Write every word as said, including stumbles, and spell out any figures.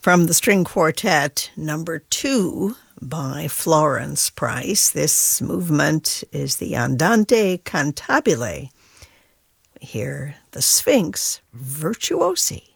From the String Quartet number two by Florence Price, this movement is the Andante Cantabile. Here, the Sphinx Virtuosi.